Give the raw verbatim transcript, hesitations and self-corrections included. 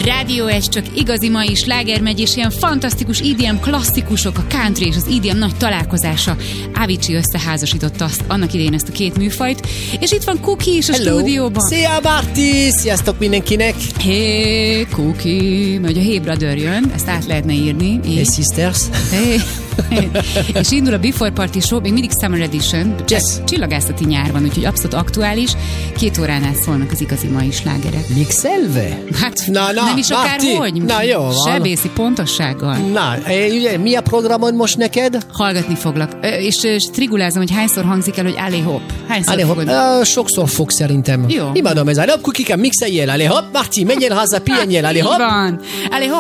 Rádió Ez csak igazi mai sláger megy, és ilyen fantasztikus í dé em klasszikusok, a country és az í dé em nagy találkozása. Avicii összeházasította azt, annak idején ezt a két műfajt, és itt van Cookie is a Hello. stúdióban. Szia, Márti! Sziasztok mindenkinek! Hey, Cookie! Vagy a Hey Brother jön, ezt át lehetne írni. Hey, sisters! Hey. És indul a Before Party Show, még mindig Summer Edition, Yes. csillagászati nyár van, úgyhogy abszolút aktuális. Két óránál szólnak az igazi mai slágerek. Mixelve? Hát Na, na, nem is akárhogy. Na, jó van. Sebészi pontossággal. Na, ugye, mi a programod most neked? Hallgatni foglak. Ö, És, és trigulázom, hogy hányszor hangzik el, hogy allé hopp. Hányszor Allé, hopp. fogod? Uh, sokszor fog szerintem. Jó. Imádom ez. Hopp, kukikám, mixeljél, allé, hopp, Márti, menjél haza, pihenjél, allé, Így hopp. van. Allé hopp.